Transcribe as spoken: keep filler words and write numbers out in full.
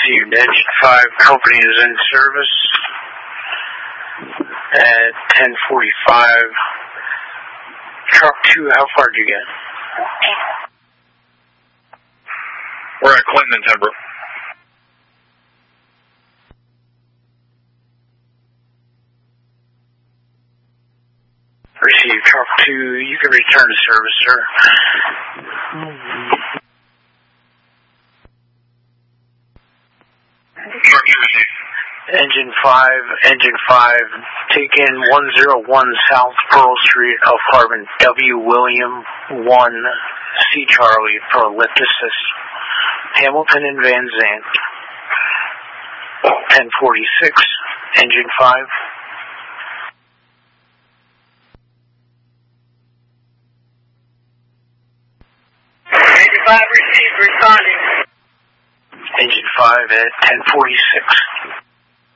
Received. Engine five company is in service at ten forty-five. Truck two, how far did you get? We're at Clinton and Timber. Received. Truck two, you can return to service, sir. Truck two received. Engine five, engine five, take in one oh one South Pearl Street, Alpha Carbon W William one C Charlie for lift assist. Hamilton and Van Zandt. ten forty-six, engine five. Engine five received, responding. Engine five at ten forty-six.